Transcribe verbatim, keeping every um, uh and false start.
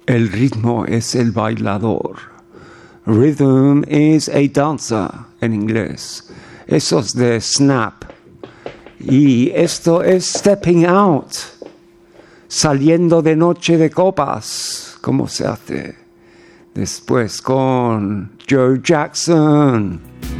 El ritmo es el bailador. Rhythm is a dancer en inglés. Eso es de Snap. Y esto es Stepping Out. Saliendo de noche de copas. ¿Cómo se hace? Después con Joe Jackson.